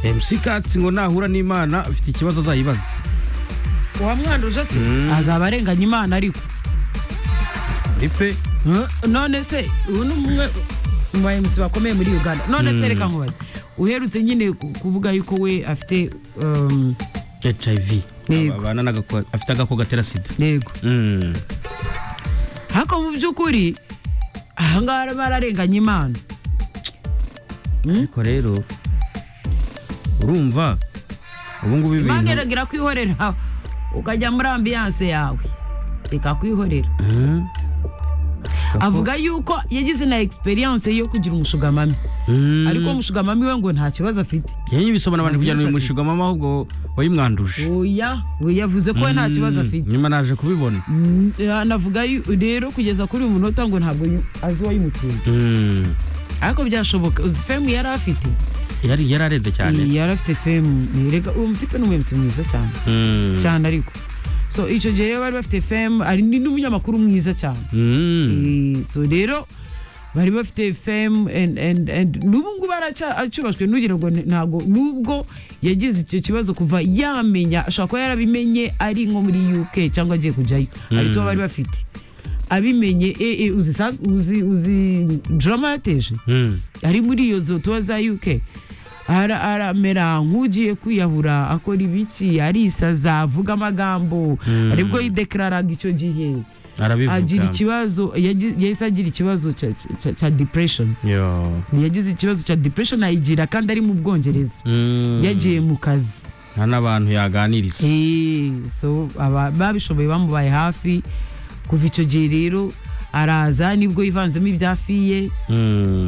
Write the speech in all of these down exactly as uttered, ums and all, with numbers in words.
M C Katsi ngo nahura n'Imana afite ikibazo azayibaza. Wamwanduje se azaba arenganya Imana ariko ipe none se ubu numwe mu M C bakomeye muri Uganda none se reka nkubaze uherutse nyine kuvuga yuko we afite um, H I V abana nagako afite agako gatera sida. Yego mm. hako mu byukuri ahangara bararenganya Imana. Ariko rero urumva ubu ngubu ibintu Imana iragira kwihorera ukajya muri ambiance yawe ikakwihorera. mm. Avuga yuko yagize na experience yo kugira umushugamami. Mm. Ariko umushugamami we ngo nta kibazo afite. Yenye bisobana abantu kujyana uyu mushugamami ahubwo wayimwanduje. Oya, we yavuze ko nta kibazo afite. Nyuma naje kubibona. Anavuga rero kugeza kuri uyu munota ngo ntabwo azi wayimuteye. Mm. Ariko byashoboka fame yari afite. Yari yararede cyane. Yari afite fame. Rega uwo mutipe n'umwemsi mwiza cyane. Mm. Cyane ariko. So icyo gihe bari bafite fame ari n'umunyamakuru mwiza cyane. Mm. So rero bari bafite fame and and and nubwo baraca acubashwe nugira ngo ntago nubwo yagize icyo kibazo kuva yamenya ashaka ko yarabimenye ari nko muri U K cyangwa agiye kujayo. Mm. Ari to bari bafite abimenye eh eh uzi uzi uzi drama yateje. Mm. Ari muri iyo zo to za U K ara aramera nkugiye kwiyahura akora ibiki arisaza avuga amagambo. Mm. Aribwo yideclaraga icyo gihe arabivuga agira ikibazo yahise agira ikibazo cha depression. Yo yagize ikibazo cha depression ayigira kandi ari mu Bwongereza. Mm. Yagiye mu kazi hana abantu yaganiriza. eh so aba babishoboye bamubaye hafi kuva icyo gihe rero araza nibwo yivanzemo ibyafiye. Mm.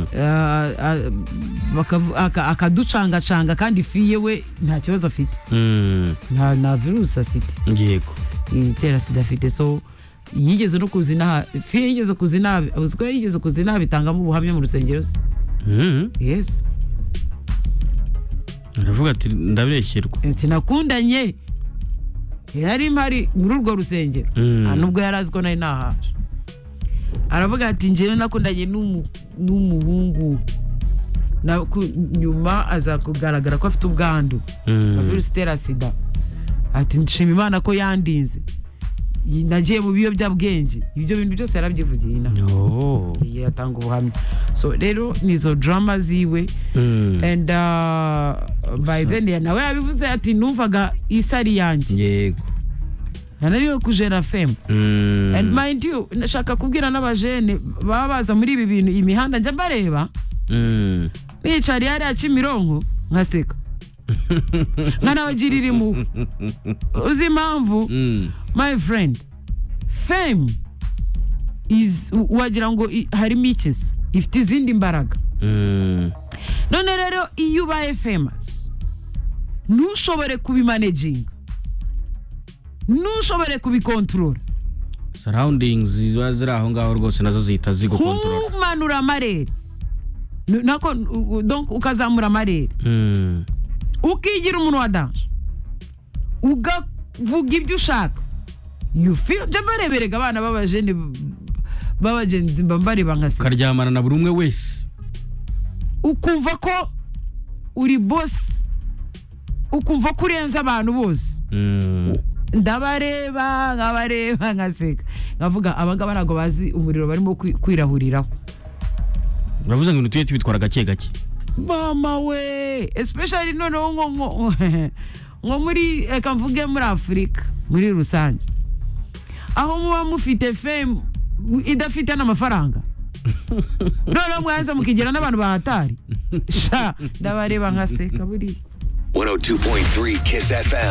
akaducanga canga kandi fiye we nta kibazo afite. Mm. nta na virus afite. Yego itera sida afite. So yigeze no kuzina fiye yigeze kuzina uziko yigeze kuzina bitangamo ubuhamya mu rusengero. Mm. Yes aravuga ati ndabeshyirwa ati nakundanye yari mpari muri urwo rusengero. Mm. Nubwo yarazi ko nari nahaje aravuga ati njewe nakundanye n'umuhungu na nyuma aza kugaragara ko afite ubwandu bwa virusi itera sida. Ati nshima Imana ko yandinze nagiye mu biyo byabwenge ibyo bintu byose yarabyivugiye ina. Oh yatanga ubuhamya. So rero nizo drama ziwe. Mm. And uh, by then ya nawe yabivuze ati numvaga isari yanjye. Yego nanariwe kujera fame. Mm. And mind you nashaka kubwira n'abajene baba baza muri ibi bintu imihanda njya bareba. Mm. Nicari yari akimironko nkaseka nkanabagirira mu uzi impamvu. Mm. My friend fame is wagira ngo harimo ikizi ifite izindi mbaraga. Mm. None rero iyo ubaye famous ntushobore kubimanaging ntushobore kubikontrol. Surroundings ziri aho ngaho rwose nazo zihita zigukontrola. Kumanura amarere nako donc ukazamura amarere. Mm. Ukigira umuntu wa dance ugavuga ibyo ushaka you feel jabareberega abana babajene babagenzi mbambareba nkase karyamana na buri umwe wese ukumva ko uri boss ukumva ko urenza abantu bose. Mm. Ndabareba ngabareba nkaseka ngavuga abagabo ntago bazi umuriro barimo kwirahuriraho. Uravuze ngo tuye tubitwara gake gake mama we especially no no ngo ngo muri eka mvuge muri Afrika muri rusange aho muba mufite fame idafite n'amafaranga. None mwanza mukigera n'abantu bahatari sha ndabareba nkaseka buri one oh two point three Kiss F M.